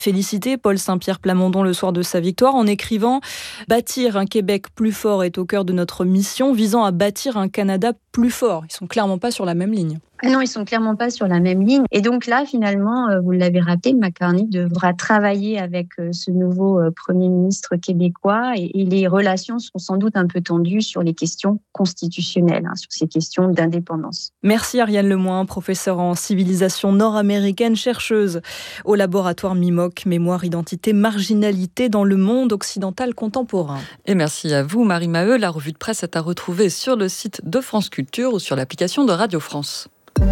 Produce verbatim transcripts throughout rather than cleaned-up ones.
félicité Paul Saint-Pierre Plamondon le soir de sa victoire en écrivant « Bâtir un Québec plus fort est au cœur de notre mission, visant à bâtir un Canada plus fort ». Ils sont clairement pas sur la même ligne. Ah non, ils sont clairement pas sur la même ligne. Et donc là, finalement, vous l'avez rappelé, McCartney devra travailler avec ce nouveau Premier ministre québécois et, et les relations sont sans doute un peu tendues sur les questions constitutionnelles, hein, sur ces questions d'indépendance. Merci Ariane Lemoin, professeure en civilisation nord-américaine, chercheuse au laboratoire M I M O C, Mémoire, Identité, Marginalité dans le monde occidental contemporain. Et merci à vous Marie Maheu. La revue de presse est à retrouver sur le site de France Culture ou sur l'application de Radio France.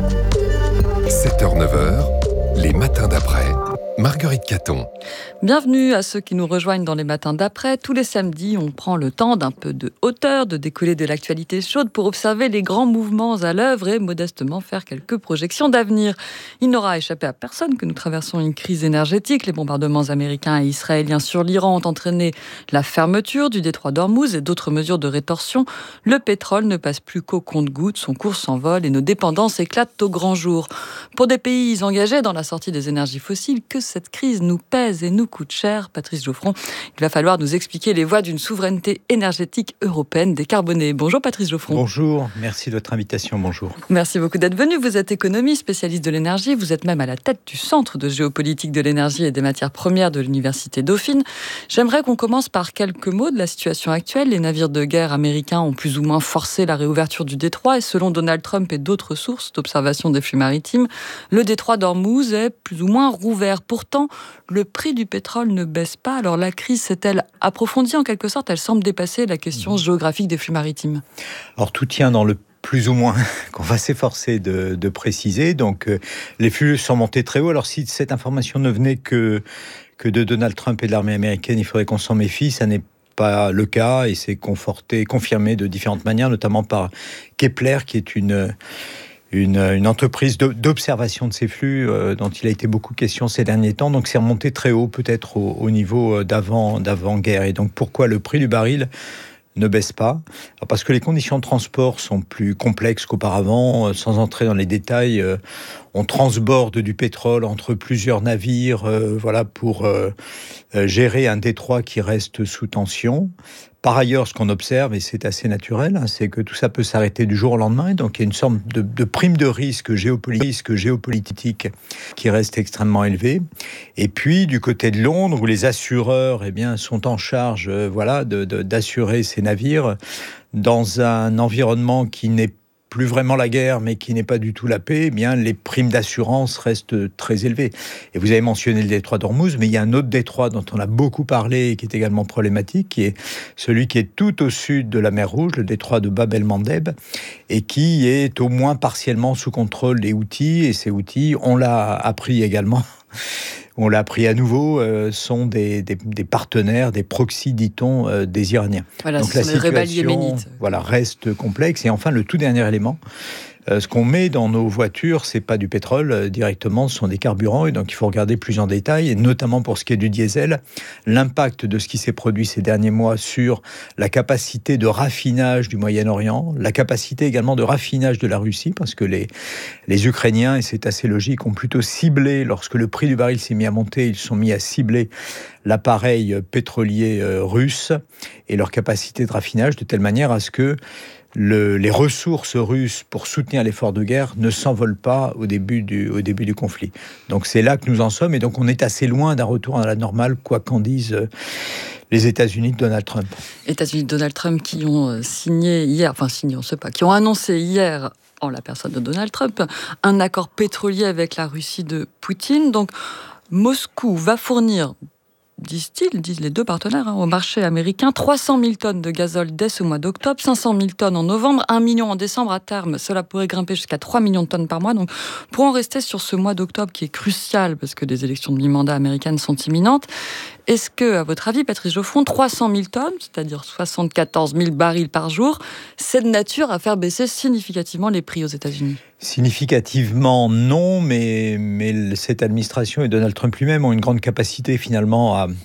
sept heures neuf heures, les matins d'après. Marguerite Caton. Bienvenue à ceux qui nous rejoignent dans les matins d'après. Tous les samedis, on prend le temps d'un peu de hauteur, de décoller de l'actualité chaude pour observer les grands mouvements à l'œuvre et modestement faire quelques projections d'avenir. Il n'aura échappé à personne que nous traversons une crise énergétique. Les bombardements américains et israéliens sur l'Iran ont entraîné la fermeture du détroit d'Ormuz et d'autres mesures de rétorsion. Le pétrole ne passe plus qu'au compte-gouttes, son cours s'envole et nos dépendances éclatent au grand jour. Pour des pays engagés dans la sortie des énergies fossiles, que cette crise nous pèse et nous coûte cher, Patrice Geoffron, il va falloir nous expliquer les voies d'une souveraineté énergétique européenne décarbonée. Bonjour Patrice Geoffron. Bonjour, merci de votre invitation, bonjour. Merci beaucoup d'être venu. Vous êtes économiste, spécialiste de l'énergie, vous êtes même à la tête du Centre de géopolitique de l'énergie et des matières premières de l'Université Dauphine. J'aimerais qu'on commence par quelques mots de la situation actuelle. Les navires de guerre américains ont plus ou moins forcé la réouverture du détroit et selon Donald Trump et d'autres sources d'observation des flux maritimes, le détroit d'Ormuz est plus ou moins rouvert. Pourtant, le prix du pétrole ne baisse pas. Alors la crise s'est-elle approfondie en quelque sorte? Elle semble dépasser la question géographique des flux maritimes. Alors tout tient dans le plus ou moins qu'on va s'efforcer de, de préciser. Donc euh, les flux sont montés très haut. Alors si cette information ne venait que, que de Donald Trump et de l'armée américaine, il faudrait qu'on s'en méfie. Ça n'est pas le cas et c'est conforté, confirmé de différentes manières, notamment par Kepler, qui est une... Une, une entreprise d'observation de ces flux euh, dont il a été beaucoup question ces derniers temps. Donc c'est remonté très haut, peut-être au, au niveau d'avant, d'avant-guerre. Et donc pourquoi le prix du baril ne baisse pas? Alors parce que les conditions de transport sont plus complexes qu'auparavant. Sans entrer dans les détails, euh, on transborde du pétrole entre plusieurs navires, euh, voilà, pour euh, gérer un détroit qui reste sous tension. Par ailleurs, ce qu'on observe, et c'est assez naturel, hein, c'est que tout ça peut s'arrêter du jour au lendemain. Et donc, il y a une sorte de, de prime de risque géopolitique, géopolitique qui reste extrêmement élevée. Et puis, du côté de Londres, où les assureurs eh bien, sont en charge euh, voilà, de, de, d'assurer ces navires dans un environnement qui n'est plus vraiment la guerre, mais qui n'est pas du tout la paix, eh bien, les primes d'assurance restent très élevées. Et vous avez mentionné le détroit d'Ormuz, mais il y a un autre détroit dont on a beaucoup parlé et qui est également problématique, qui est celui qui est tout au sud de la mer Rouge, le détroit de Bab el-Mandeb, et qui est au moins partiellement sous contrôle des Houthis. Et ces Houthis, on l'a appris également, on l'a appris à nouveau, euh, sont des, des, des partenaires, des proxys, dit-on, euh, des Iraniens. Voilà, donc ce la sont les rebelles situation yéménites. voilà, reste complexe. Et enfin, le tout dernier élément, euh, ce qu'on met dans nos voitures, c'est pas du pétrole euh, directement, ce sont des carburants. Et donc, il faut regarder plus en détail, et notamment pour ce qui est du diesel, l'impact de ce qui s'est produit ces derniers mois sur la capacité de raffinage du Moyen-Orient, la capacité également de raffinage de la Russie, parce que les, les Ukrainiens, et c'est assez logique, ont plutôt ciblé, lorsque le prix du baril s'est mis à monter, ils sont mis à cibler l'appareil pétrolier euh, russe et leur capacité de raffinage, de telle manière à ce que Le, les ressources russes pour soutenir l'effort de guerre ne s'envolent pas au début du, au début du conflit. Donc c'est là que nous en sommes, et donc on est assez loin d'un retour à la normale, quoi qu'en disent les États-Unis de Donald Trump. États-Unis de Donald Trump qui ont signé hier, enfin signé, on ne sait pas, qui ont annoncé hier, en la personne de Donald Trump, un accord pétrolier avec la Russie de Poutine. Donc Moscou va fournir, disent-ils, disent les deux partenaires, hein, au marché américain, trois cent mille tonnes de gazole dès ce mois d'octobre, cinq cent mille tonnes en novembre, un million en décembre. À terme, cela pourrait grimper jusqu'à trois millions de tonnes par mois. Donc, pour en rester sur ce mois d'octobre qui est crucial, parce que des élections de mi-mandat américaines sont imminentes, est-ce que, à votre avis, Patrice Geoffron, trois cent mille tonnes, c'est-à-dire soixante-quatorze mille barils par jour, c'est de nature à faire baisser significativement les prix aux États-Unis? Significativement, non, mais, mais cette administration et Donald Trump lui-même ont une grande capacité finalement à,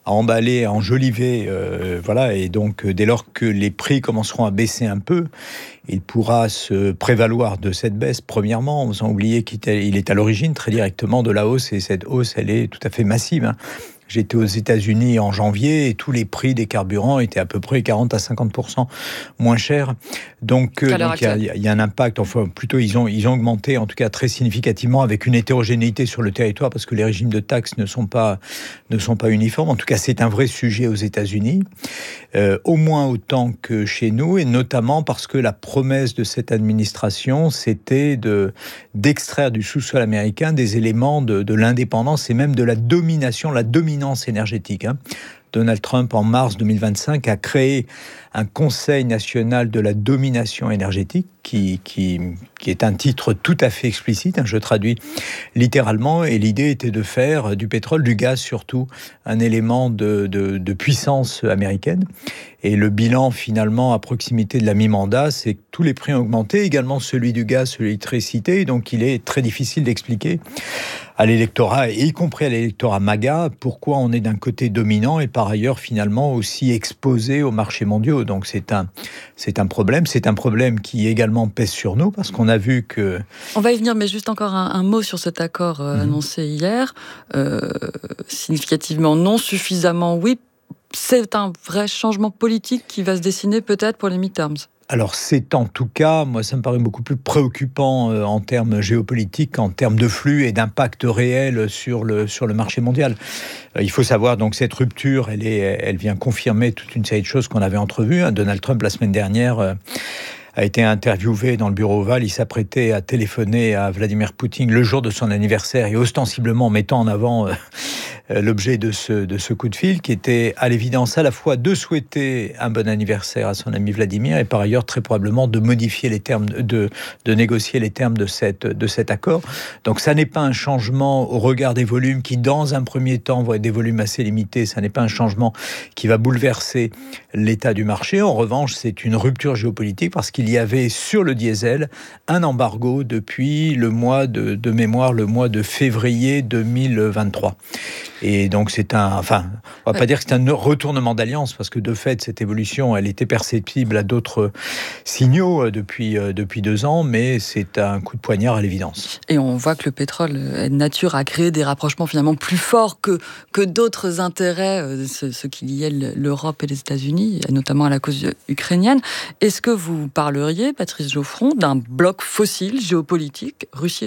à emballer, à enjoliver. Euh, voilà, et donc, dès lors que les prix commenceront à baisser un peu, il pourra se prévaloir de cette baisse, premièrement, sans oublier qu'il est à l'origine très directement de la hausse, et cette hausse, elle est tout à fait massive. Hein. J'étais aux États-Unis en janvier et tous les prix des carburants étaient à peu près quarante à cinquante pour cent moins chers. Donc, il euh, y, y a un impact, enfin plutôt ils ont, ils ont augmenté en tout cas très significativement avec une hétérogénéité sur le territoire parce que les régimes de taxes ne sont pas, ne sont pas uniformes. En tout cas, c'est un vrai sujet aux États-Unis, euh, au moins autant que chez nous, et notamment parce que la promesse de cette administration, c'était de, d'extraire du sous-sol américain des éléments de, de l'indépendance et même de la domination, la domination énergétique. Hein. Donald Trump, en mars deux mille vingt-cinq, a créé un Conseil national de la domination énergétique, qui, qui, qui est un titre tout à fait explicite, hein, je traduis littéralement, et l'idée était de faire du pétrole, du gaz surtout, un élément de, de, de puissance américaine. Et le bilan, finalement, à proximité de la mi-mandat, c'est que tous les prix ont augmenté, également celui du gaz, celui de l'électricité, donc il est très difficile d'expliquer à l'électorat, y compris à l'électorat MAGA, pourquoi on est d'un côté dominant et par ailleurs, finalement, aussi exposé aux marchés mondiaux. Donc c'est un, c'est un problème, c'est un problème qui également pèse sur nous, parce qu'on a vu que... On va y venir, mais juste encore un, un mot sur cet accord euh, mmh. annoncé hier. Euh, significativement non, suffisamment oui. C'est un vrai changement politique qui va se dessiner peut-être pour les midterms. Alors c'est en tout cas, moi ça me paraît beaucoup plus préoccupant euh, en termes géopolitiques, en termes de flux et d'impact réel sur le, sur le marché mondial. Euh, il faut savoir donc cette rupture, elle, est, elle vient confirmer toute une série de choses qu'on avait entrevues. Hein. Donald Trump la semaine dernière euh, a été interviewé dans le bureau ovale, il s'apprêtait à téléphoner à Vladimir Poutine le jour de son anniversaire et ostensiblement mettant en avant... Euh, l'objet de ce, de ce coup de fil, qui était à l'évidence à la fois de souhaiter un bon anniversaire à son ami Vladimir et par ailleurs très probablement de modifier les termes, de, de négocier les termes de, cette, de cet accord. Donc ça n'est pas un changement au regard des volumes qui, dans un premier temps, vont être des volumes assez limités. Ça n'est pas un changement qui va bouleverser l'état du marché. En revanche, c'est une rupture géopolitique parce qu'il y avait sur le diesel un embargo depuis le mois de, de mémoire, le mois de février deux mille vingt-trois. Et donc c'est un, enfin, on va ouais. pas dire que c'est un retournement d'alliance parce que de fait cette évolution, elle était perceptible à d'autres signaux depuis depuis deux ans, mais c'est un coup de poignard à l'évidence. Et on voit que le pétrole est de nature à créer des rapprochements finalement plus forts que que d'autres intérêts, ce, ce qui liait l'Europe et les États-Unis, notamment à la cause ukrainienne. Est-ce que vous parleriez, Patrice Geoffron, d'un bloc fossile géopolitique, Russie-États-Unis ?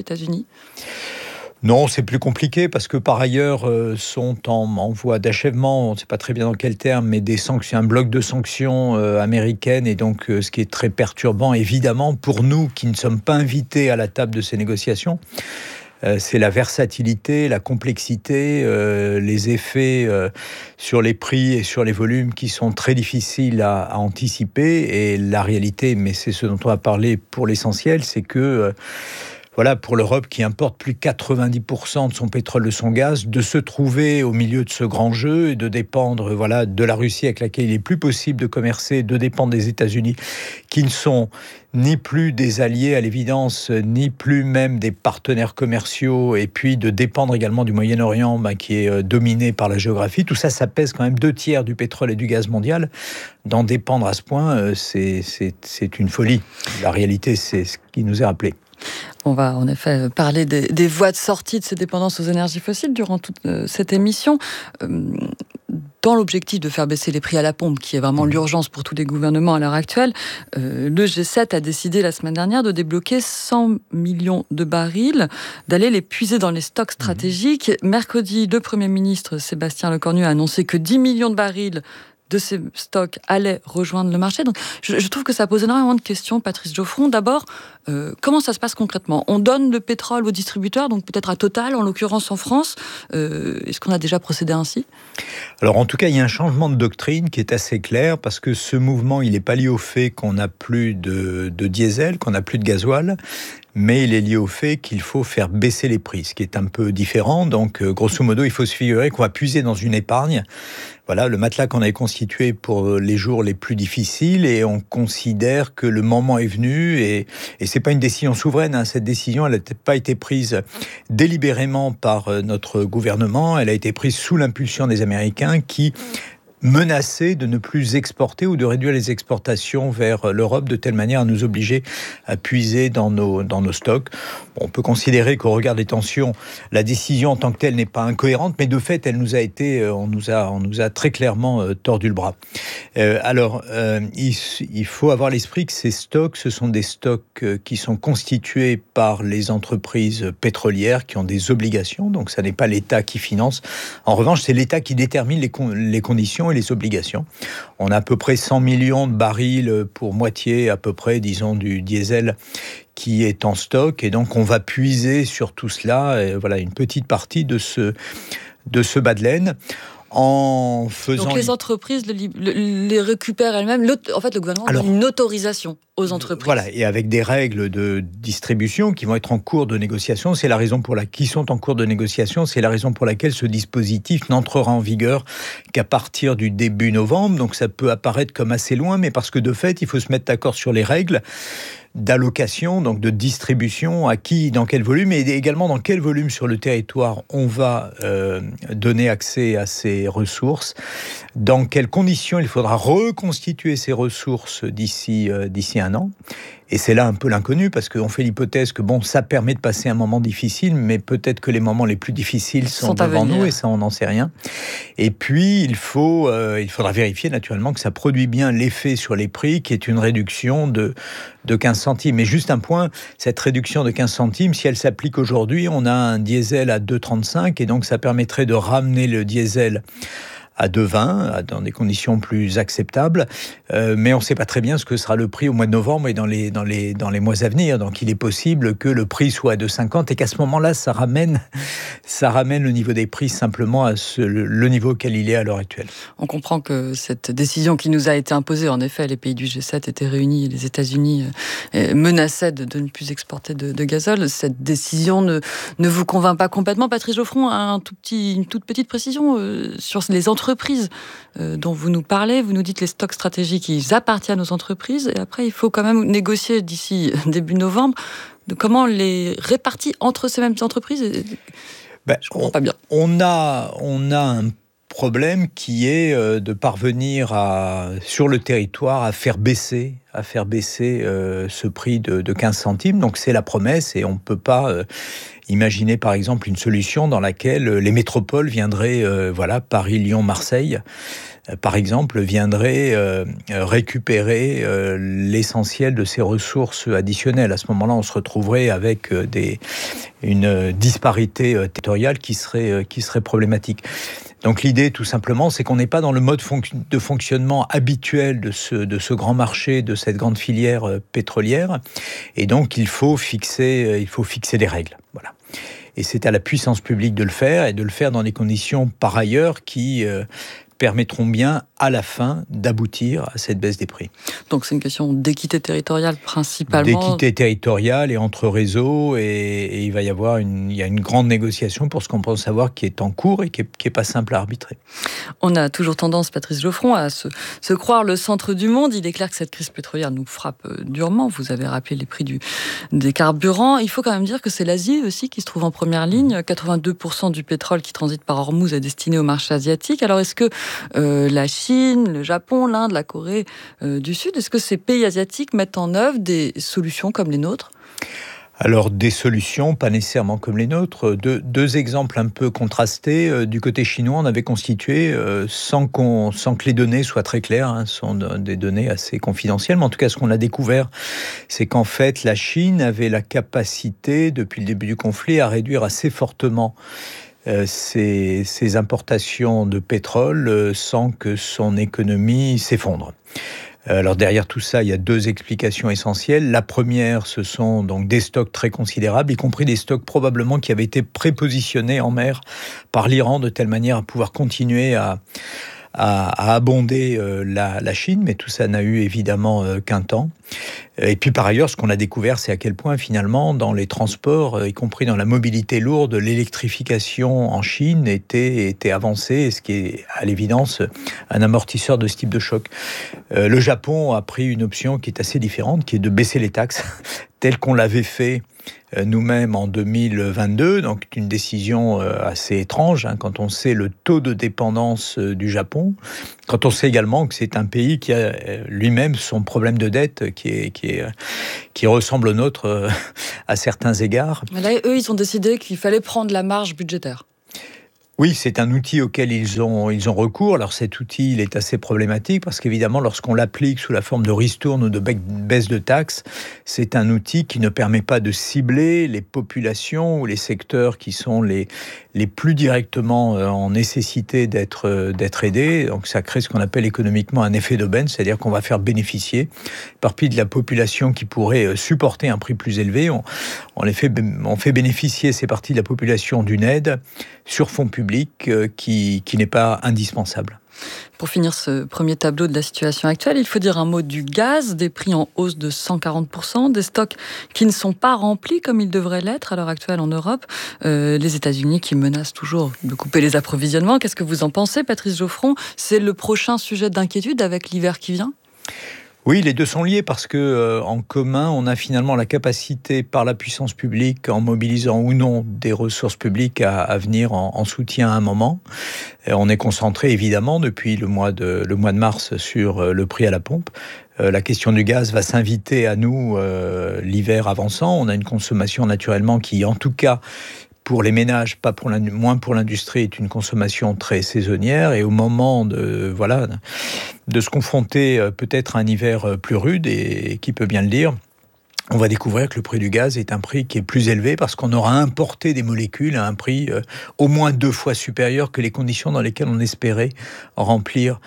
Non, c'est plus compliqué parce que par ailleurs euh, sont en, en voie d'achèvement, on ne sait pas très bien dans quel terme, mais des sanctions, un bloc de sanctions euh, américaines, et donc euh, ce qui est très perturbant évidemment pour nous qui ne sommes pas invités à la table de ces négociations. Euh, c'est la versatilité, la complexité, euh, les effets euh, sur les prix et sur les volumes qui sont très difficiles à, à anticiper. Et la réalité, mais c'est ce dont on va parler pour l'essentiel, c'est que euh, voilà, pour l'Europe qui importe plus de quatre-vingt-dix pour cent de son pétrole, de son gaz, de se trouver au milieu de ce grand jeu et de dépendre voilà, de la Russie avec laquelle il est plus possible de commercer, de dépendre des États-Unis, qui ne sont ni plus des alliés à l'évidence, ni plus même des partenaires commerciaux, et puis de dépendre également du Moyen-Orient bah, qui est dominé par la géographie. Tout ça, ça pèse quand même deux tiers du pétrole et du gaz mondial. D'en dépendre à ce point, c'est, c'est, c'est une folie. La réalité, c'est ce qui nous est rappelé. On va en effet parler des, des voies de sortie de ces dépendances aux énergies fossiles durant toute euh, cette émission. Euh, dans l'objectif de faire baisser les prix à la pompe, qui est vraiment l'urgence pour tous les gouvernements à l'heure actuelle, euh, le G sept a décidé la semaine dernière de débloquer cent millions de barils, d'aller les puiser dans les stocks stratégiques. Mercredi, le Premier ministre Sébastien Lecornu a annoncé que dix millions de barils de ces stocks allaient rejoindre le marché. Donc, je, je trouve que ça pose énormément de questions, Patrice Geoffron. D'abord, euh, comment ça se passe concrètement ? On donne le pétrole aux distributeurs, donc peut-être à Total, en l'occurrence en France. Euh, est-ce qu'on a déjà procédé ainsi ? Alors, en tout cas, il y a un changement de doctrine qui est assez clair, parce que ce mouvement, il n'est pas lié au fait qu'on n'a plus de, de diesel, qu'on n'a plus de gasoil, mais il est lié au fait qu'il faut faire baisser les prix, ce qui est un peu différent. Donc, grosso modo, il faut se figurer qu'on va puiser dans une épargne. Voilà, le matelas qu'on avait constitué pour les jours les plus difficiles, et on considère que le moment est venu, et, et c'est pas une décision souveraine, hein. Cette décision, elle n'a pas été prise délibérément par notre gouvernement, elle a été prise sous l'impulsion des Américains qui menacer de ne plus exporter ou de réduire les exportations vers l'Europe de telle manière à nous obliger à puiser dans nos, dans nos stocks. Bon, on peut considérer qu'au regard des tensions, la décision en tant que telle n'est pas incohérente, mais de fait, elle nous a été, on nous a, on nous a très clairement euh, tordu le bras. Euh, alors, euh, il, il faut avoir à l'esprit que ces stocks, ce sont des stocks qui sont constitués par les entreprises pétrolières qui ont des obligations, donc ça n'est pas l'État qui finance. En revanche, c'est l'État qui détermine les, con, les conditions et les obligations. On a à peu près cent millions de barils pour moitié, à peu près, disons, du diesel qui est en stock, et donc on va puiser sur tout cela, et voilà, une petite partie de ce, de ce bas de laine. En faisant... Donc les entreprises le, le, les récupèrent elles-mêmes. En fait, le gouvernement Alors, donne une autorisation aux entreprises. Voilà, et avec des règles de distribution qui vont être en cours de négociation. C'est la raison pour laquelle, qui sont en cours de négociation. C'est la raison pour laquelle ce dispositif n'entrera en vigueur qu'à partir du début novembre. Donc ça peut apparaître comme assez loin, mais parce que de fait, il faut se mettre d'accord sur les règles d'allocation, donc de distribution, à qui, dans quel volume, et également dans quel volume sur le territoire on va euh, donner accès à ces ressources, dans quelles conditions il faudra reconstituer ces ressources d'ici, euh, d'ici un an. Et c'est là un peu l'inconnu, parce qu'on fait l'hypothèse que bon, ça permet de passer un moment difficile, mais peut-être que les moments les plus difficiles sont, sont devant nous, et ça, on n'en sait rien. Et puis, il faut, euh, il faudra vérifier naturellement que ça produit bien l'effet sur les prix, qui est une réduction de, de quinze centimes. Mais juste un point, cette réduction de quinze centimes, si elle s'applique aujourd'hui, on a un diesel à deux virgule trente-cinq, et donc ça permettrait de ramener le diesel à deux virgule vingt, dans des conditions plus acceptables, euh, mais on ne sait pas très bien ce que sera le prix au mois de novembre et dans les, dans les, dans les mois à venir. Donc il est possible que le prix soit à deux virgule cinquante et qu'à ce moment-là, ça ramène, ça ramène le niveau des prix simplement à ce, le niveau auquel il est à l'heure actuelle. On comprend que cette décision qui nous a été imposée, en effet, les pays du G sept étaient réunis et les États-Unis euh, menaçaient de, de ne plus exporter de, de gazole. Cette décision ne, ne vous convainc pas complètement. Patrice Geoffron, un tout petit, une toute petite précision euh, sur les entreprises entreprises euh, dont vous nous parlez. Vous nous dites les stocks stratégiques, ils appartiennent aux entreprises, et après il faut quand même négocier d'ici début novembre de comment les répartir entre ces mêmes entreprises. Ben, je comprends on, pas bien. On a, on a un problème qui est euh, de parvenir à, sur le territoire à faire baisser, à faire baisser euh, ce prix de, de quinze centimes. Donc c'est la promesse, et on ne peut pas euh, imaginer par exemple une solution dans laquelle les métropoles viendraient, euh, voilà, Paris, Lyon, Marseille, euh, par exemple, viendraient euh, récupérer euh, l'essentiel de ces ressources additionnelles. À ce moment-là, on se retrouverait avec euh, des, une disparité euh, territoriale qui serait, euh, qui serait problématique. Donc l'idée, tout simplement, c'est qu'on n'est pas dans le mode fonc- de fonctionnement habituel de ce, de ce grand marché, de cette grande filière euh, pétrolière, et donc il faut fixer, euh, il faut fixer des règles. Voilà. Et c'est à la puissance publique de le faire, et de le faire dans des conditions par ailleurs qui euh, permettront bien à la fin d'aboutir à cette baisse des prix. Donc c'est une question d'équité territoriale principalement. D'équité territoriale et entre réseaux, et, et il va y avoir une, il y a une grande négociation pour ce qu'on pense savoir qui est en cours et qui n'est qui est pas simple à arbitrer. On a toujours tendance, Patrice Geoffron, à se, se croire le centre du monde. Il est clair que cette crise pétrolière nous frappe durement. Vous avez rappelé les prix du, des carburants. Il faut quand même dire que c'est l'Asie aussi qui se trouve en première ligne. quatre-vingt-deux pour cent du pétrole qui transite par Hormuz est destiné au marché asiatique. Alors est-ce que euh, la Chine, le Japon, l'Inde, la Corée euh, du Sud, est-ce que ces pays asiatiques mettent en œuvre des solutions comme les nôtres ? Alors, des solutions, pas nécessairement comme les nôtres. Deux, deux exemples un peu contrastés. Du côté chinois, on avait constitué, euh, sans, qu'on, sans que les données soient très claires, hein, ce sont des données assez confidentielles, mais en tout cas, ce qu'on a découvert, c'est qu'en fait, la Chine avait la capacité, depuis le début du conflit, à réduire assez fortement euh, ses, ses importations de pétrole euh, sans que son économie s'effondre. Alors derrière tout ça, il y a deux explications essentielles. La première, ce sont donc des stocks très considérables, y compris des stocks probablement qui avaient été prépositionnés en mer par l'Iran de telle manière à pouvoir continuer à a, a abondé euh, la, la Chine, mais tout ça n'a eu évidemment euh, qu'un temps. Et puis par ailleurs, ce qu'on a découvert, c'est à quel point finalement, dans les transports, y compris dans la mobilité lourde, l'électrification en Chine était, était avancée, ce qui est à l'évidence un amortisseur de ce type de choc. Euh, le Japon a pris une option qui est assez différente, qui est de baisser les taxes, telle qu'on l'avait fait nous-mêmes en deux mille vingt-deux, donc une décision assez étrange hein, quand on sait le taux de dépendance du Japon, quand on sait également que c'est un pays qui a lui-même son problème de dette qui, est, qui, est, qui ressemble au nôtre à certains égards. Mais là, eux, ils ont décidé qu'il fallait prendre la marge budgétaire. Oui, c'est un outil auquel ils ont, ils ont recours. Alors cet outil, il est assez problématique parce qu'évidemment, lorsqu'on l'applique sous la forme de ristourne ou de baisse de taxes, c'est un outil qui ne permet pas de cibler les populations ou les secteurs qui sont les, les plus directement en nécessité d'être, d'être aidés. Donc ça crée ce qu'on appelle économiquement un effet d'aubaine, c'est-à-dire qu'on va faire bénéficier par partie de la population qui pourrait supporter un prix plus élevé. On, on, les fait, on fait bénéficier ces parties de la population d'une aide sur fonds publics qui, qui n'est pas indispensable. Pour finir ce premier tableau de la situation actuelle, il faut dire un mot du gaz, des prix en hausse de cent quarante pour cent, des stocks qui ne sont pas remplis comme ils devraient l'être à l'heure actuelle en Europe, euh, les États-Unis qui menacent toujours de couper les approvisionnements. Qu'est-ce que vous en pensez, Patrice Geoffron ? C'est le prochain sujet d'inquiétude avec l'hiver qui vient ? Oui, les deux sont liés parce que euh, en commun, on a finalement la capacité par la puissance publique, en mobilisant ou non des ressources publiques, à, à venir en, en soutien à un moment. Et on est concentré évidemment depuis le mois de, le mois de mars sur euh, le prix à la pompe. Euh, la question du gaz va s'inviter à nous euh, l'hiver avançant. On a une consommation naturellement qui, en tout cas, pour les ménages, pas pour moins pour l'industrie, est une consommation très saisonnière. Et au moment de, voilà, de se confronter peut-être à un hiver plus rude, et qui peut bien le dire, on va découvrir que le prix du gaz est un prix qui est plus élevé parce qu'on aura importé des molécules à un prix euh, au moins deux fois supérieur que les conditions dans lesquelles on espérait remplir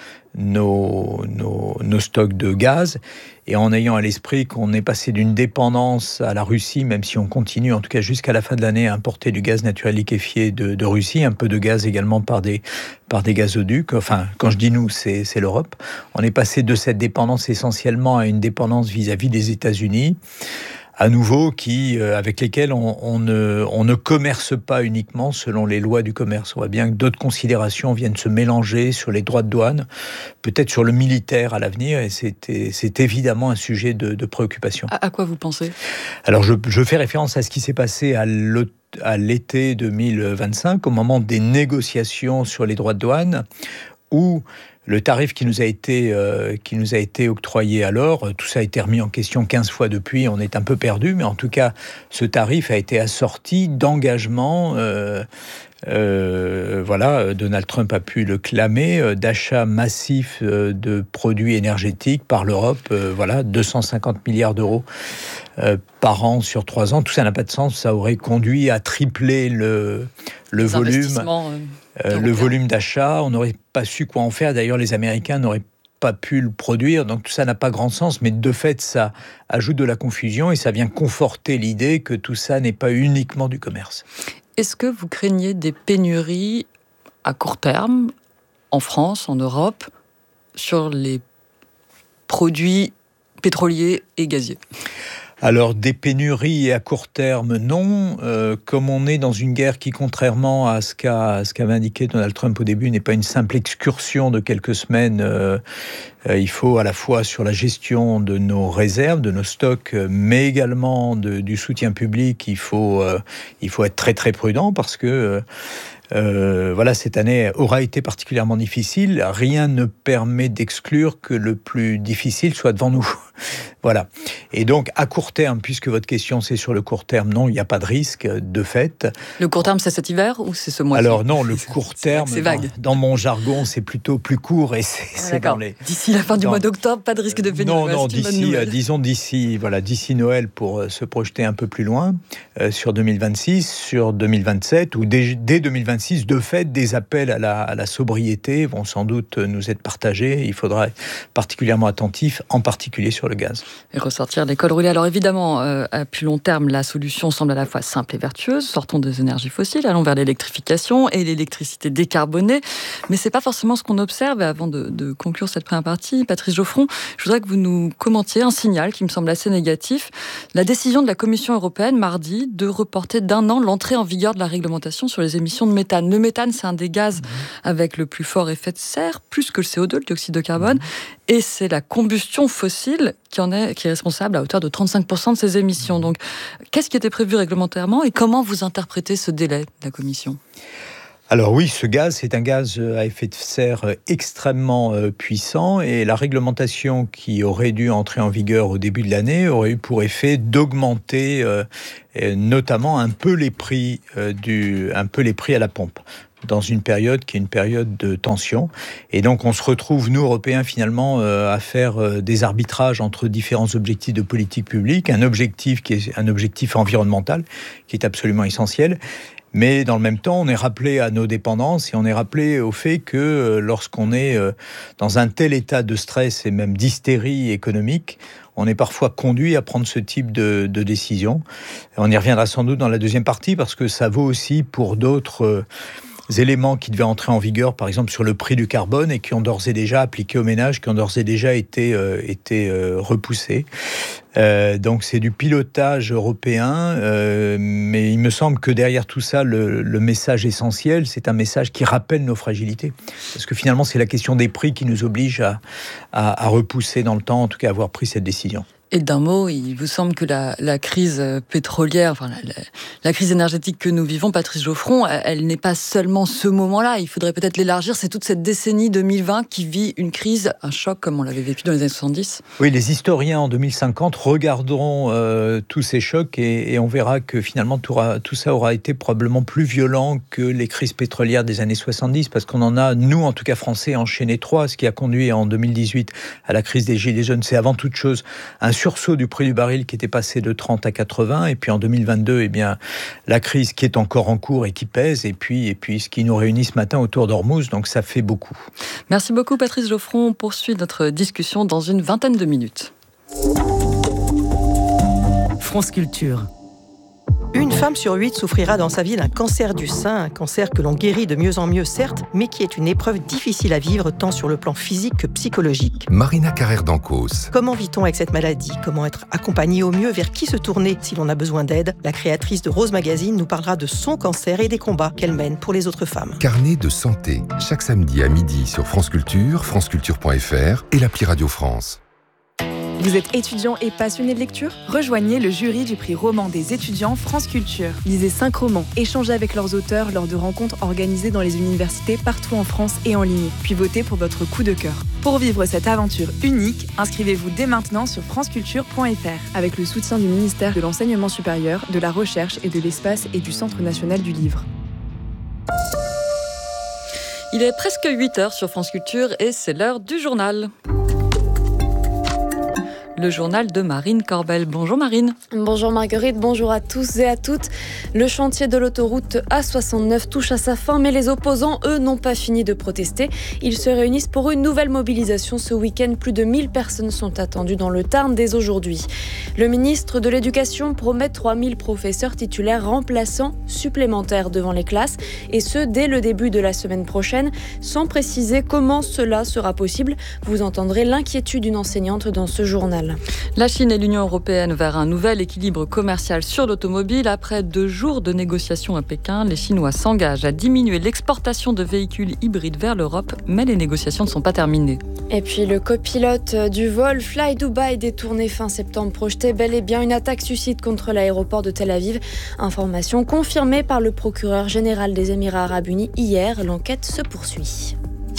nos, nos, nos stocks de gaz. Et en ayant à l'esprit qu'on est passé d'une dépendance à la Russie, même si on continue, en tout cas jusqu'à la fin de l'année, à importer du gaz naturel liquéfié de, de Russie, un peu de gaz également par des, par des gazoducs. Enfin, quand je dis nous, c'est, c'est l'Europe. On est passé de cette dépendance essentiellement à une dépendance vis-à-vis des États-Unis, à nouveau, qui, euh, avec lesquels on, on, ne, on ne commerce pas uniquement selon les lois du commerce. On voit bien que d'autres considérations viennent se mélanger sur les droits de douane, peut-être sur le militaire à l'avenir, et c'est, c'est évidemment un sujet de, de préoccupation. À, à quoi vous pensez ? Alors, je, je fais référence à ce qui s'est passé à l'automne, à l'été deux mille vingt-cinq, au moment des négociations sur les droits de douane, où le tarif qui nous a été, euh, qui nous a été octroyé alors, tout ça a été remis en question quinze fois depuis, on est un peu perdu, mais en tout cas, ce tarif a été assorti d'engagements. Euh, euh, voilà, Donald Trump a pu le clamer, euh, d'achats massifs euh, de produits énergétiques par l'Europe, euh, voilà, deux cent cinquante milliards d'euros euh, par an sur trois ans. Tout ça n'a pas de sens, ça aurait conduit à tripler le, le volume. Euh... Euh, le volume d'achat, on n'aurait pas su quoi en faire. D'ailleurs, les Américains n'auraient pas pu le produire, donc tout ça n'a pas grand sens. Mais de fait, ça ajoute de la confusion et ça vient conforter l'idée que tout ça n'est pas uniquement du commerce. Est-ce que vous craignez des pénuries à court terme, en France, en Europe, sur les produits pétroliers et gaziers ? Alors, des pénuries à court terme, non. Euh, comme on est dans une guerre qui, contrairement à ce qu'a, à ce qu'avait indiqué Donald Trump au début, n'est pas une simple excursion de quelques semaines, euh, euh, il faut à la fois sur la gestion de nos réserves, de nos stocks, mais également de, du soutien public, il faut, euh, il faut être très très prudent parce que euh, Euh, voilà, cette année aura été particulièrement difficile. Rien ne permet d'exclure que le plus difficile soit devant nous. Voilà. Et donc, à court terme, puisque votre question c'est sur le court terme, non, il n'y a pas de risque de fait. Le court terme, c'est cet hiver ou c'est ce mois-ci ? Alors non, le court terme, c'est vague. Dans, dans mon jargon, c'est plutôt plus court et c'est, ah, c'est dans les... D'ici la fin du dans... mois d'octobre, pas de risque de pénurie. Non, non, d'ici, euh, disons d'ici, voilà, d'ici Noël pour euh, se projeter un peu plus loin euh, sur deux mille vingt-six, sur deux mille vingt-sept ou dès, dès deux mille vingt-six, de fait, des appels à la, à la sobriété vont sans doute nous être partagés. Il faudra être particulièrement attentif, en particulier sur le le gaz. Et ressortir les cols roulés. Alors évidemment, euh, à plus long terme, la solution semble à la fois simple et vertueuse. Sortons des énergies fossiles, allons vers l'électrification et l'électricité décarbonée. Mais c'est pas forcément ce qu'on observe. Et avant de, de conclure cette première partie, Patrice Geoffron, je voudrais que vous nous commentiez un signal qui me semble assez négatif. La décision de la Commission européenne, mardi, de reporter d'un an l'entrée en vigueur de la réglementation sur les émissions de méthane. Le méthane, c'est un des gaz avec le plus fort effet de serre, plus que le C O deux, le dioxyde de carbone. Et c'est la combustion fossile qui, en est, qui est responsable à hauteur de trente-cinq pour cent de ces émissions. Donc, qu'est-ce qui était prévu réglementairement et comment vous interprétez ce délai de la Commission ? Alors oui, ce gaz, c'est un gaz à effet de serre extrêmement puissant et la réglementation qui aurait dû entrer en vigueur au début de l'année aurait eu pour effet d'augmenter euh, notamment un peu les prix euh, du, un peu les prix à la pompe, dans une période qui est une période de tension. Et donc, on se retrouve, nous, Européens, finalement, euh, à faire euh, des arbitrages entre différents objectifs de politique publique. Un objectif qui est un objectif environnemental, qui est absolument essentiel. Mais dans le même temps, on est rappelé à nos dépendances et on est rappelé au fait que euh, lorsqu'on est euh, dans un tel état de stress et même d'hystérie économique, on est parfois conduit à prendre ce type de, de décision. Et on y reviendra sans doute dans la deuxième partie parce que ça vaut aussi pour d'autres euh, éléments qui devaient entrer en vigueur, par exemple sur le prix du carbone et qui ont d'ores et déjà appliqué aux ménages, qui ont d'ores et déjà été, euh, été euh, repoussés. Euh, donc c'est du pilotage européen, euh, mais il me semble que derrière tout ça, le, le message essentiel, c'est un message qui rappelle nos fragilités. Parce que finalement, c'est la question des prix qui nous oblige à, à, à repousser dans le temps, en tout cas à avoir pris cette décision. Et d'un mot, il vous semble que la, la crise pétrolière, enfin la, la, la crise énergétique que nous vivons, Patrice Geoffron, elle, elle n'est pas seulement ce moment-là. Il faudrait peut-être l'élargir. C'est toute cette décennie deux mille vingt qui vit une crise, un choc comme on l'avait vécu dans les années soixante-dix. Oui, les historiens en deux mille cinquante regarderont euh, tous ces chocs et, et on verra que finalement tout, aura, tout ça aura été probablement plus violent que les crises pétrolières des années soixante-dix, parce qu'on en a, nous en tout cas français, enchaîné trois. Ce qui a conduit en deux mille dix-huit à la crise des Gilets jaunes, c'est avant toute chose un sursaut du prix du baril qui était passé de trente à quatre-vingts, et puis en deux mille vingt-deux, eh bien, la crise qui est encore en cours et qui pèse, et puis, et puis ce qui nous réunit ce matin autour d'Ormuz, donc ça fait beaucoup. Merci beaucoup Patrice Geoffron, on poursuit notre discussion dans une vingtaine de minutes. France Culture. Une femme sur huit souffrira dans sa vie d'un cancer du sein, un cancer que l'on guérit de mieux en mieux, certes, mais qui est une épreuve difficile à vivre tant sur le plan physique que psychologique. Marina Carrère d'Ancos. Comment vit-on avec cette maladie ? Comment être accompagné au mieux ? Vers qui se tourner si l'on a besoin d'aide ? La créatrice de Rose Magazine nous parlera de son cancer et des combats qu'elle mène pour les autres femmes. Carnet de santé, chaque samedi à midi sur France Culture, franceculture point f r et l'appli Radio France. Vous êtes étudiant et passionné de lecture ? Rejoignez le jury du prix roman des étudiants France Culture. Lisez cinq romans, échangez avec leurs auteurs lors de rencontres organisées dans les universités partout en France et en ligne, puis votez pour votre coup de cœur. Pour vivre cette aventure unique, inscrivez-vous dès maintenant sur franceculture point f r avec le soutien du ministère de l'Enseignement supérieur, de la Recherche et de l'Espace et du Centre national du livre. Il est presque huit heures sur France Culture et c'est l'heure du journal. Le journal de Marine Corbel. Bonjour Marine. Bonjour Marguerite, bonjour à tous et à toutes. Le chantier de l'autoroute A soixante-neuf touche à sa fin, mais les opposants, eux, n'ont pas fini de protester. Ils se réunissent pour une nouvelle mobilisation ce week-end. Plus de mille personnes sont attendues dans le Tarn dès aujourd'hui. Le ministre de l'Éducation promet trois mille professeurs titulaires remplaçants supplémentaires devant les classes, et ce, dès le début de la semaine prochaine, sans préciser comment cela sera possible. Vous entendrez l'inquiétude d'une enseignante dans ce journal. La Chine et l'Union européenne vers un nouvel équilibre commercial sur l'automobile. Après deux jours de négociations à Pékin, les Chinois s'engagent à diminuer l'exportation de véhicules hybrides vers l'Europe, mais les négociations ne sont pas terminées. Et puis le copilote du vol Fly Dubai détourné fin septembre projetait bel et bien une attaque suicide contre l'aéroport de Tel Aviv. Information confirmée par le procureur général des Émirats arabes unis hier. L'enquête se poursuit.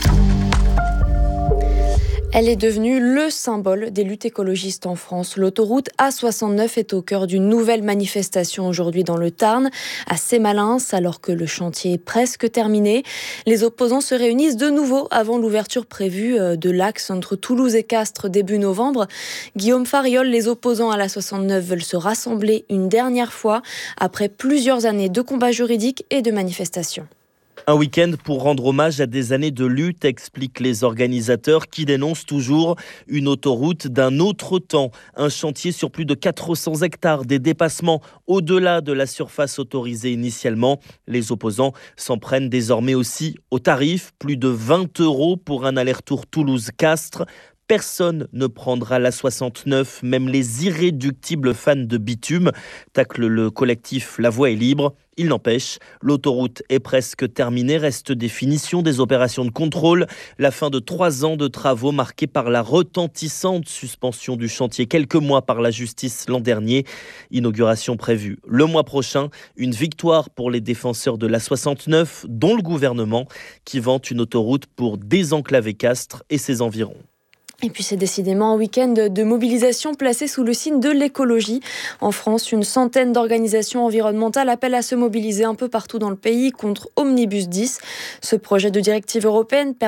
Elle est devenue le symbole des luttes écologistes en France. L'autoroute A soixante-neuf est au cœur d'une nouvelle manifestation aujourd'hui dans le Tarn, à Sémalins, alors que le chantier est presque terminé. Les opposants se réunissent de nouveau avant l'ouverture prévue de l'axe entre Toulouse et Castres début novembre. Guillaume Fariol, les opposants à l'A soixante-neuf veulent se rassembler une dernière fois après plusieurs années de combats juridiques et de manifestations. Un week-end pour rendre hommage à des années de lutte, expliquent les organisateurs qui dénoncent toujours une autoroute d'un autre temps. Un chantier sur plus de quatre cents hectares, des dépassements au-delà de la surface autorisée initialement. Les opposants s'en prennent désormais aussi aux tarifs, plus de vingt euros pour un aller-retour Toulouse-Castres. Personne ne prendra la soixante-neuf, même les irréductibles fans de bitume, tacle le collectif La Voie est libre. Il n'empêche, l'autoroute est presque terminée, reste des finitions des opérations de contrôle, la fin de trois ans de travaux marqués par la retentissante suspension du chantier quelques mois par la justice l'an dernier. Inauguration prévue le mois prochain, une victoire pour les défenseurs de la soixante-neuf, dont le gouvernement, qui vante une autoroute pour désenclaver Castres et ses environs. Et puis c'est décidément un week-end de mobilisation placé sous le signe de l'écologie. En France, une centaine d'organisations environnementales appellent à se mobiliser un peu partout dans le pays contre Omnibus dix. Ce projet de directive européenne permet